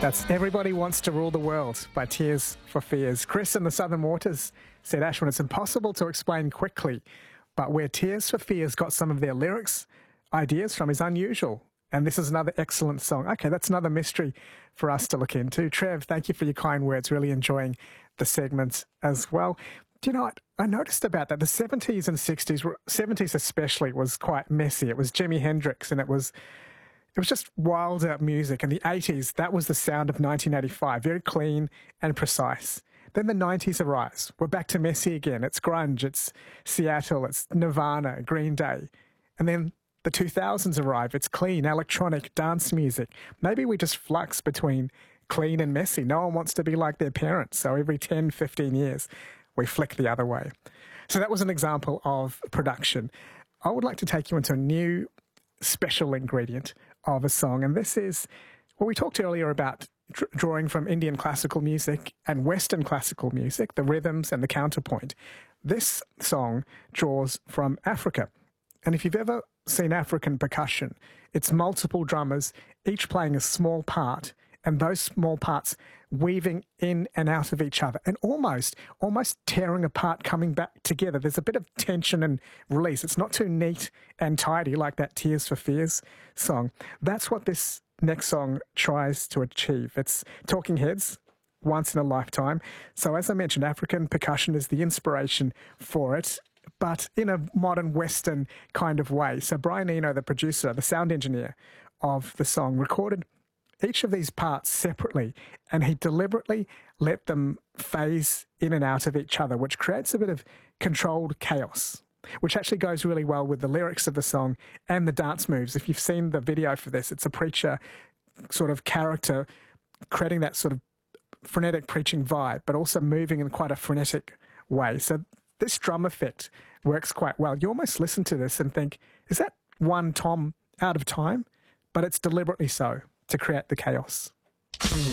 That's Everybody Wants to Rule the World by Tears for Fears. Chris in the Southern Waters said, Ashwin, it's impossible to explain quickly, but where Tears for Fears got some of their lyrics, ideas from is unusual. And this is another excellent song. Okay, that's another mystery for us to look into. Trev, thank you for your kind words. Really enjoying the segments as well. Do you know what I noticed about that? The 70s and 60s, 70s especially, was quite messy. It was Jimi Hendrix and it was just wild out music. And the 80s, that was the sound of 1985, very clean and precise. Then the 90s arise. We're back to messy again. It's grunge, it's Seattle, it's Nirvana, Green Day. And then the 2000s arrive. It's clean, electronic, dance music. Maybe we just flux between clean and messy. No one wants to be like their parents. So every 10, 15 years, we flick the other way. So that was an example of production. I would like to take you into a new special ingredient of a song. And this is, well, we talked earlier about drawing from Indian classical music and Western classical music, the rhythms and the counterpoint. This song draws from Africa. And if you've ever seen African percussion, it's multiple drummers, each playing a small part, and those small parts weaving in and out of each other and almost tearing apart, coming back together. There's a bit of tension and release. It's not too neat and tidy like that Tears for Fears song. That's what this next song tries to achieve. It's Talking Heads, Once in a Lifetime. So as I mentioned, African percussion is the inspiration for it, but in a modern Western kind of way. So Brian Eno, the producer, the sound engineer of the song, recorded each of these parts separately, and he deliberately let them phase in and out of each other, which creates a bit of controlled chaos, which actually goes really well with the lyrics of the song and the dance moves. If you've seen the video for this, it's a preacher sort of character creating that sort of frenetic preaching vibe, but also moving in quite a frenetic way. So this drum effect works quite well. You almost listen to this and think, is that one tom out of time? But it's deliberately so, to create the chaos.